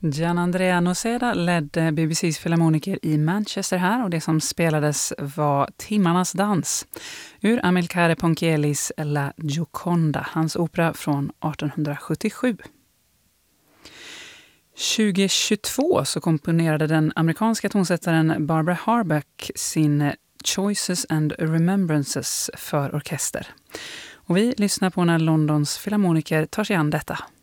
Gianandrea Noseda ledde BBCs filharmoniker i Manchester här och det som spelades var Timmarnas dans ur Amilcare Ponchiellis La Gioconda, hans opera från 1877. 2022 så komponerade den amerikanska tonsättaren Barbara Harbeck sin Choices and Remembrances för orkester. Och vi lyssnar på när Londons filharmoniker tar sig an detta.